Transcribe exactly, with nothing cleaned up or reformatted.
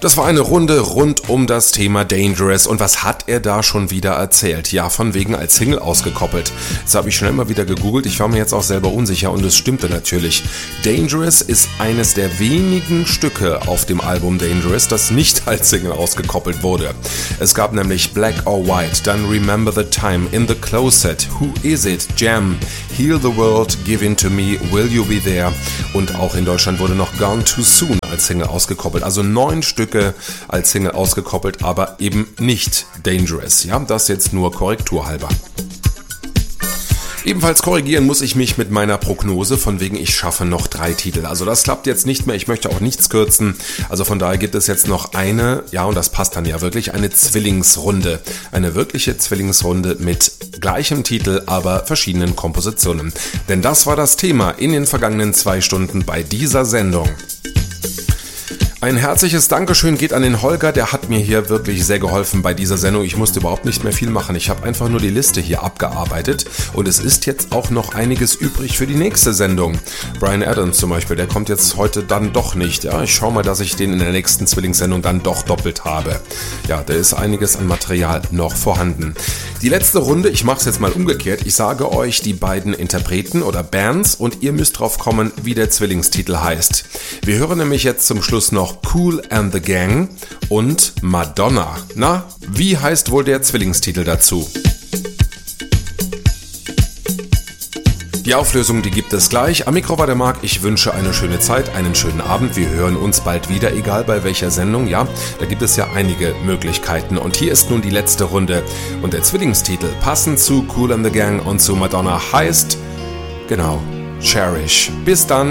Das war eine Runde rund um das Thema Dangerous. Und was hat er da schon wieder erzählt? Ja, von wegen als Single ausgekoppelt. Das habe ich schnell mal wieder gegoogelt. Ich war mir jetzt auch selber unsicher und es stimmte natürlich. Dangerous ist eines der wenigen Stücke auf dem Album Dangerous, das nicht als Single ausgekoppelt wurde. Es gab nämlich Black or White, dann Remember the Time, In the Closet, Who Is It, Jam, Heal the World, Give In to Me, Will You Be There und auch in Deutschland wurde noch Gone Too Soon als Single ausgekoppelt. Also neun Stücke als Single ausgekoppelt, aber eben nicht Dangerous. Ja, das jetzt nur korrekturhalber. Ebenfalls korrigieren muss ich mich mit meiner Prognose, von wegen ich schaffe noch drei Titel. Also das klappt jetzt nicht mehr, ich möchte auch nichts kürzen. Also von daher gibt es jetzt noch eine, ja und das passt dann ja wirklich, eine Zwillingsrunde. Eine wirkliche Zwillingsrunde mit gleichem Titel, aber verschiedenen Kompositionen. Denn das war das Thema in den vergangenen zwei Stunden bei dieser Sendung. Ein herzliches Dankeschön geht an den Holger, der hat mir hier wirklich sehr geholfen bei dieser Sendung. Ich musste überhaupt nicht mehr viel machen. Ich habe einfach nur die Liste hier abgearbeitet und es ist jetzt auch noch einiges übrig für die nächste Sendung. Bryan Adams zum Beispiel, der kommt jetzt heute dann doch nicht. Ja, ich schaue mal, dass ich den in der nächsten Zwillingssendung dann doch doppelt habe. Ja, da ist einiges an Material noch vorhanden. Die letzte Runde, ich mache es jetzt mal umgekehrt. Ich sage euch die beiden Interpreten oder Bands und ihr müsst drauf kommen, wie der Zwillingstitel heißt. Wir hören nämlich jetzt zum Schluss noch Kool and the Gang und Madonna. Na, wie heißt wohl der Zwillingstitel dazu? Die Auflösung, die gibt es gleich. Am Mikro war der Marc. Ich wünsche eine schöne Zeit, einen schönen Abend. Wir hören uns bald wieder, egal bei welcher Sendung. Ja, da gibt es ja einige Möglichkeiten. Und hier ist nun die letzte Runde. Und der Zwillingstitel, passend zu Kool and the Gang und zu Madonna, heißt, genau, Cherish. Bis dann.